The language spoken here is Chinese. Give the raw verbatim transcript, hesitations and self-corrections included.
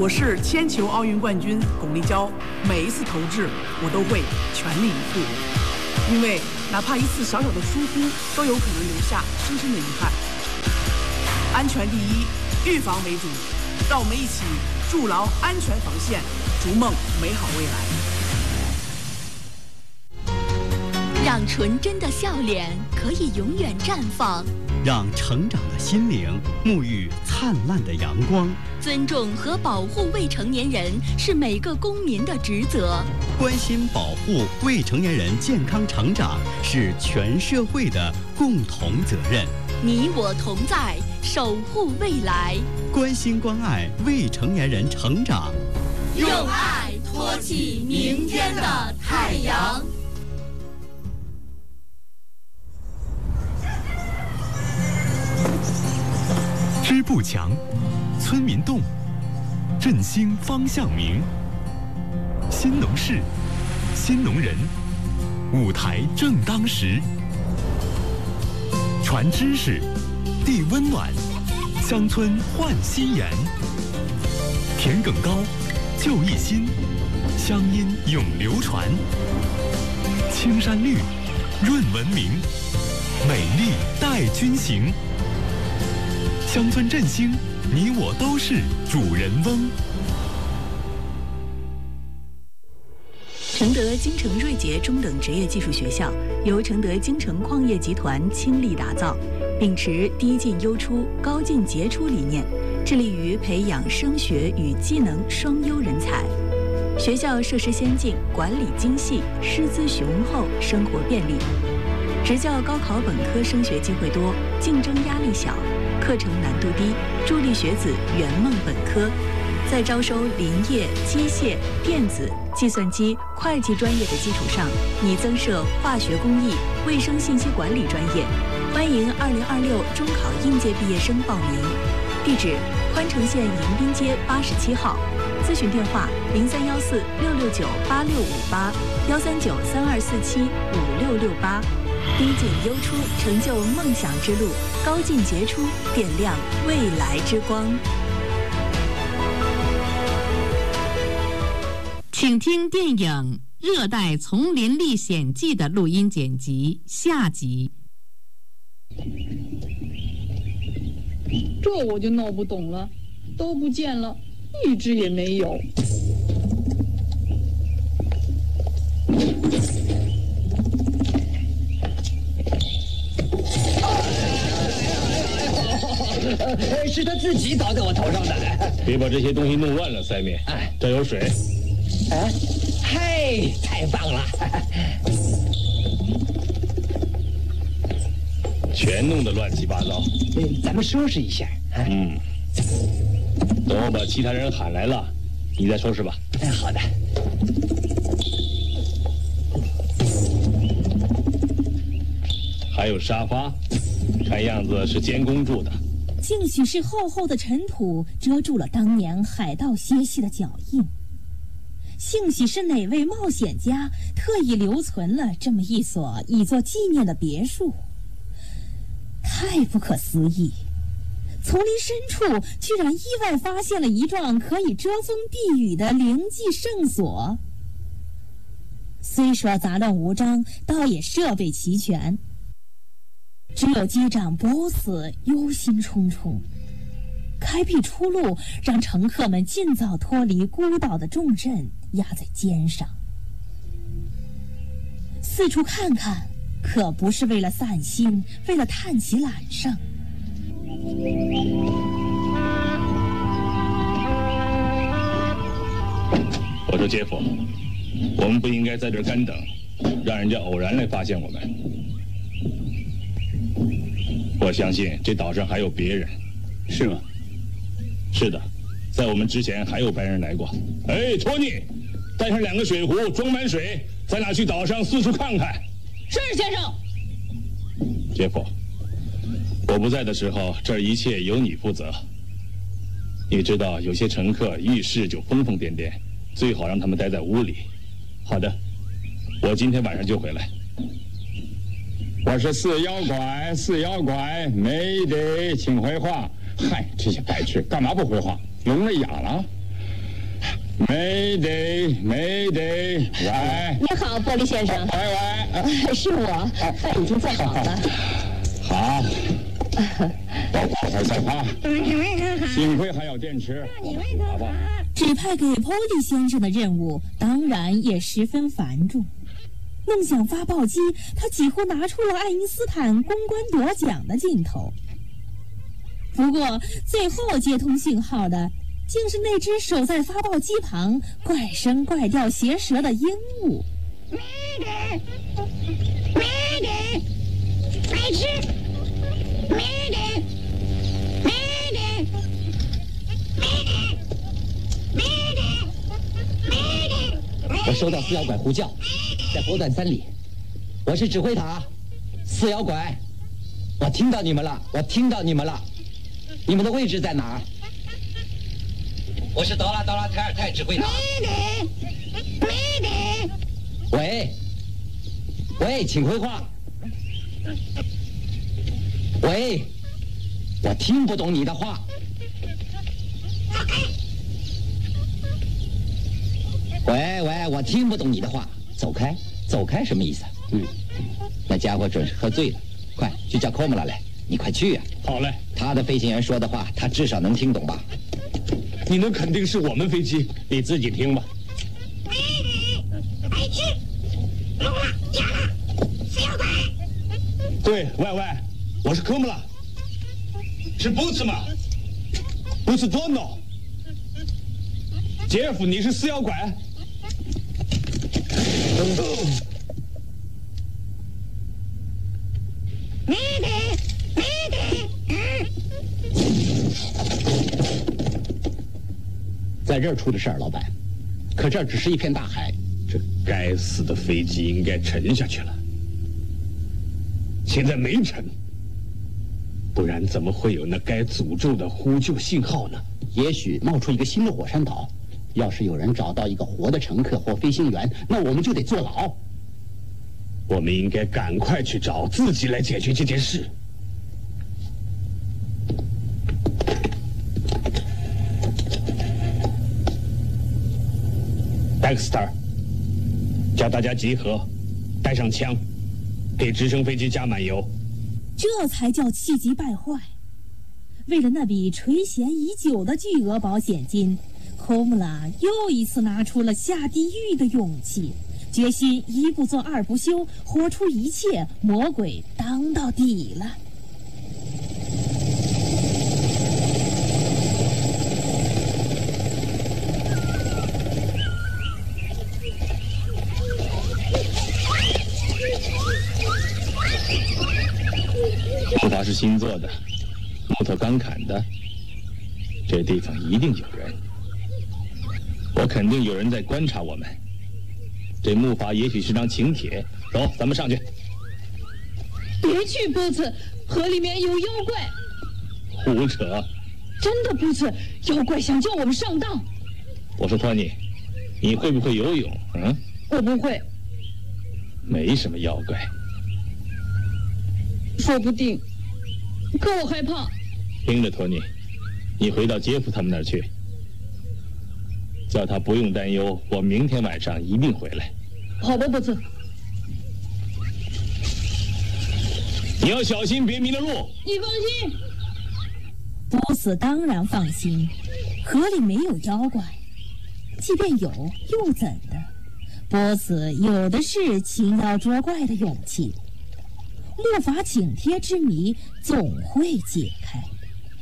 我是铅球奥运冠军巩立姣，每一次投掷我都会全力以赴，因为哪怕一次小小的疏忽，都有可能留下深深的遗憾。安全第一，预防为主，让我们一起筑牢安全防线，逐梦美好未来。 让纯真的笑脸可以永远绽放， 让成长的心灵沐浴灿烂的阳光。 尊重和保护未成年人是每个公民的职责， 关心保护未成年人健康成长是全社会的共同责任。 你我同在，守护未来， 关心关爱未成年人成长， 用爱托起明天的太阳。 支部强，村民动，振兴方向明。新农事，新农人，舞台正当时。传知识，递温暖，乡村焕新颜。田埂高，就一心，乡音永流传。青山绿，润文明，美丽带军行。乡村振兴，你我都是主人翁。 承德京城瑞杰中等职业技术学校由承德京城矿业集团倾力打造，秉持低进优出、高进杰出理念，致力于培养升学与技能双优人才。学校设施先进，管理精细，师资雄厚，生活便利。职教高考本科升学机会多，竞争压力小，课程难度低，助力学子圆梦本科。在招收林业、机械、电子、计算机、会计专业的基础上，拟增设化学工艺、卫生信息管理专业。欢迎二零二六中考应届毕业生报名。地址：宽城县迎宾街八十七号。咨询电话：零三幺四六六九八六五八幺三九三二四七五六六八。低进优出，成就梦想之路；高进杰出，点亮未来之光。 请听电影《热带丛林历险记》的录音剪辑下集。 这我就闹不懂了，都不见了，一只也没有。 是他自己倒在我头上的。 别把这些东西弄乱了，塞米。哎，这有水。 哎，嘿，太棒了！ 全弄得乱七八糟。 嗯，咱们收拾一下。啊、 嗯。等我把其他人喊来了，你再收拾吧。 哎，好的。 还有沙发，看样子是监工住的。 兴许是厚厚的尘土遮住了当年海盗歇息的脚印，兴许是哪位冒险家特意留存了这么一所以作纪念的别墅。太不可思议，丛林深处居然意外发现了一幢可以遮风避雨的灵迹圣所。虽说杂乱无章，倒也设备齐全。只有机长不死忧心忡忡，开辟出路，让乘客们尽早脱离孤岛的重任压在肩上。四处看看，可不是为了散心，为了探其揽胜。 我说杰夫，我们不应该在这儿干等，让人家偶然来发现我们。我相信这岛上还有别人。 是吗？ 是的，在我们之前还有白人来过。哎，托尼，带上两个水壶，装满水，咱俩去岛上四处看看。 是，先生。 杰夫，我不在的时候，这儿一切由你负责。你知道，有些乘客遇事就疯疯癫癫，最好让他们待在屋里。好的，我今天晚上就回来。 我是四妖怪，四妖怪，没得请回话。嗨，这些白痴干嘛不回话？聋了哑了？ 没得没得，喂。 你好，玻璃先生。 喂喂， 呃、是我，饭已经做好了。 好，多泡会再泡。幸亏还有电池。好不好？ 指派给 Polly 先生的任务，当然也十分繁重。梦想发报机，他几乎拿出了爱因斯坦公关夺奖的劲头。不过，最后接通信号的，竟是那只守在发报机旁、怪声怪调携舌的鹦鹉。 白痴！ 我收到四妖怪呼叫，在波段三里。我是指挥塔，四妖怪，我听到你们了，我听到你们了。你们的位置在哪儿？我是德拉德拉泰尔泰指挥塔。喂，喂，请回话。喂，我听不懂你的话。喂喂，我听不懂你的话，走开，走开，什么意思？嗯，那家伙准是喝醉了，快去叫科莫拉来，你快去呀！ 好嘞， 他的飞行员说的话，他至少能听懂吧？ 你能肯定是我们飞机？你自己听吧。 白痴！罗拉，亚拉，四妖怪。 对，喂喂，我是科莫拉，是布茨吗？不是多诺。杰夫，你是四妖怪？ 在这儿出的事儿，老板。可这儿只是一片大海。 这该死的飞机应该沉下去了，现在没沉，不然怎么会有那该诅咒的呼救信号呢？ 也许冒出一个新的火山岛。要是有人找到一个活的乘客或飞行员，那我们就得坐牢。 我们应该赶快去找，自己来解决这件事。Dexter， 叫大家集合，带上枪，给直升飞机加满油。 这才叫气急败坏。为了那笔垂涎已久的巨额保险金，科穆拉又一次拿出了下地狱的勇气，决心一不做二不休，活出一切，魔鬼当到底了。 木筏是新做的，木头刚砍的，这地方一定有人。我肯定有人在观察我们。这木筏也许是张请帖。走，咱们上去。 别去，波茨，河里面有妖怪。 胡扯！ 真的，波茨，妖怪想叫我们上当。 我说托尼，你会不会游泳？嗯， 我不会。 没什么妖怪。 说不定，可我害怕。 听着，托尼，你回到杰夫他们那儿去。叫他不用担忧，我明天晚上一定回来。 好的，波茨。 你要小心，别迷了路。 你放心。 波斯当然放心，河里没有妖怪，即便有，又怎的？波斯有的是擒妖捉怪的勇气。木筏请帖之谜总会解开。